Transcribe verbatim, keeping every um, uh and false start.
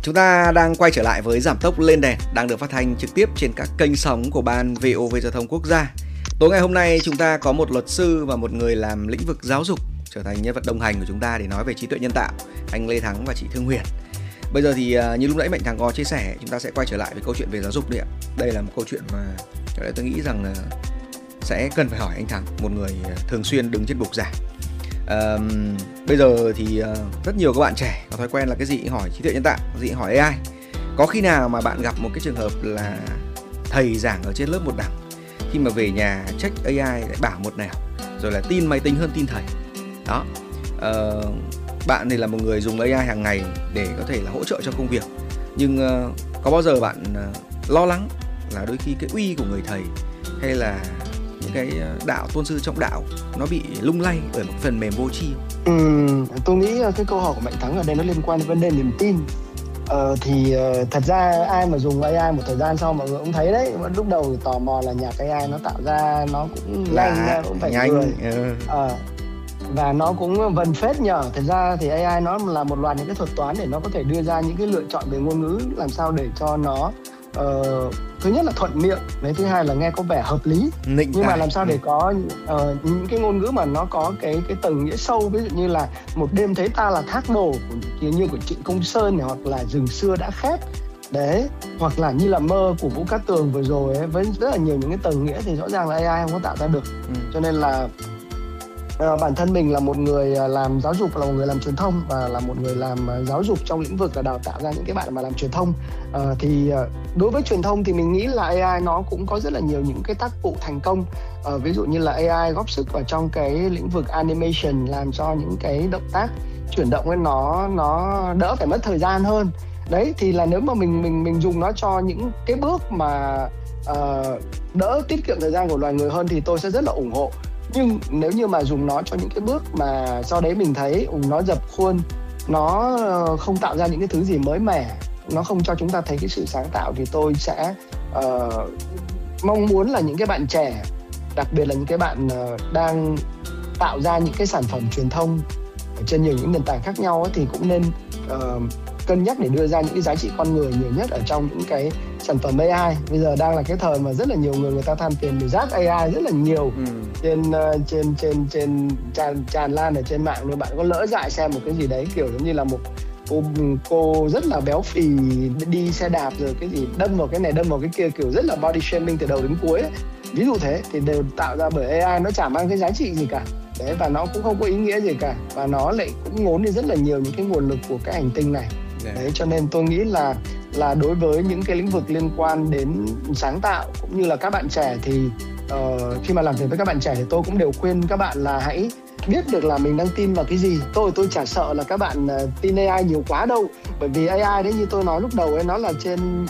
Chúng ta đang quay trở lại với Giảm tốc lên đèn, đang được phát thanh trực tiếp trên các kênh sóng của Ban vê o vê Giao thông Quốc gia. Tối ngày hôm nay chúng ta có một luật sư và một người làm lĩnh vực giáo dục trở thành nhân vật đồng hành của chúng ta để nói về trí tuệ nhân tạo, anh Lê Thắng và chị Thương Huyền. Bây giờ thì như lúc nãy Mạnh Thắng có chia sẻ, chúng ta sẽ quay trở lại với câu chuyện về giáo dục đi ạ. Đây là một câu chuyện mà tôi nghĩ rằng sẽ cần phải hỏi anh Thắng, một người thường xuyên đứng trên bục giảng. À, bây giờ thì uh, rất nhiều các bạn trẻ có thói quen là cái gì cũng hỏi trí tuệ nhân tạo, cái gì cũng hỏi a i. Có khi nào mà bạn gặp một cái trường hợp là thầy giảng ở trên lớp một đằng, khi mà về nhà check a i lại bảo một nẻo, rồi là tin máy tính hơn tin thầy. Đó. Uh, bạn thì là một người dùng a i hàng ngày để có thể là hỗ trợ cho công việc, nhưng uh, có bao giờ bạn uh, lo lắng là đôi khi cái uy của người thầy hay là những cái đạo tôn sư trọng đạo nó bị lung lay bởi một phần mềm vô tri? Ừ, tôi nghĩ cái câu hỏi của Mạnh Thắng ở đây nó liên quan đến vấn đề niềm tin. Ờ, thì uh, thật ra ai mà dùng a i một thời gian sau mọi người cũng thấy đấy, lúc đầu thì tò mò là nhạc a i nó tạo ra nó cũng nhanh, cũng phải nhanh. người. Ừ. Ờ, và nó cũng vần phết nhờ. Thật ra thì a i nó là một loạt những cái thuật toán để nó có thể đưa ra những cái lựa chọn về ngôn ngữ làm sao để cho nó Uh, thứ nhất là thuận miệng, đấy, thứ hai là nghe có vẻ hợp lý. Nịnh nhưng tài. Mà làm sao để có uh, những cái ngôn ngữ mà nó có cái cái tầng nghĩa sâu, ví dụ như là một đêm thấy ta là thác đổ của, như của Trịnh Công Sơn này, hoặc là rừng xưa đã khép đấy, hoặc là như là mơ của Vũ Cát Tường vừa rồi ấy, với rất là nhiều những cái tầng nghĩa thì rõ ràng là a i không có tạo ra được. ừ. Cho nên là Uh, bản thân mình là một người làm giáo dục, là một người làm truyền thông và là một người làm uh, giáo dục trong lĩnh vực là đào tạo ra những cái bạn mà làm truyền thông. Uh, thì uh, đối với truyền thông thì mình nghĩ là a i nó cũng có rất là nhiều những cái tác vụ thành công. Uh, ví dụ như là a i góp sức vào trong cái lĩnh vực animation, làm cho những cái động tác chuyển động ấy nó nó đỡ phải mất thời gian hơn. Đấy, thì là nếu mà mình mình mình dùng nó cho những cái bước mà uh, đỡ tiết kiệm thời gian của loài người hơn thì tôi sẽ rất là ủng hộ. Nhưng nếu như mà dùng nó cho những cái bước mà sau đấy mình thấy nó dập khuôn, nó không tạo ra những cái thứ gì mới mẻ, nó không cho chúng ta thấy cái sự sáng tạo, thì tôi sẽ uh, mong muốn là những cái bạn trẻ, đặc biệt là những cái bạn uh, đang tạo ra những cái sản phẩm truyền thông ở trên nhiều những nền tảng khác nhau ấy, thì cũng nên uh, cân nhắc để đưa ra những cái giá trị con người nhiều nhất ở trong những cái sản phẩm a i. Bây giờ đang là cái thời mà rất là nhiều người người ta than tiền để rác a i rất là nhiều. ừ. trên uh, trên trên trên tràn tràn lan ở trên mạng. Nếu bạn có lỡ dại xem một cái gì đấy kiểu giống như là một cô cô rất là béo phì đi xe đạp rồi cái gì đâm vào cái này đâm vào cái kia, kiểu rất là body shaming từ đầu đến cuối ấy. Ví dụ thế thì đều tạo ra bởi a i, nó chả mang cái giá trị gì cả. Đấy, và nó cũng không có ý nghĩa gì cả, và nó lại cũng ngốn đi rất là nhiều những cái nguồn lực của cái hành tinh này. Đấy, cho nên tôi nghĩ là là đối với những cái lĩnh vực liên quan đến sáng tạo cũng như là các bạn trẻ thì uh, khi mà làm việc với các bạn trẻ thì tôi cũng đều khuyên các bạn là hãy biết được là mình đang tin vào cái gì. Tôi tôi chả sợ là các bạn uh, tin a i nhiều quá đâu, bởi vì a i đấy như tôi nói lúc đầu ấy, nó là trên